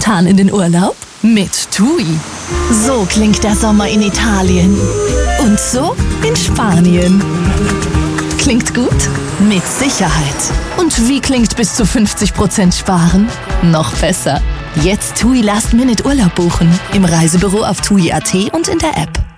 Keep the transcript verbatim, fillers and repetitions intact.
Spontan in den Urlaub? Mit TUI. So klingt der Sommer in Italien. Und so in Spanien. Klingt gut? Mit Sicherheit. Und wie klingt bis zu fünfzig Prozent sparen? Noch besser. Jetzt TUI Last Minute Urlaub buchen. Im Reisebüro auf T U I Punkt A T und in der App.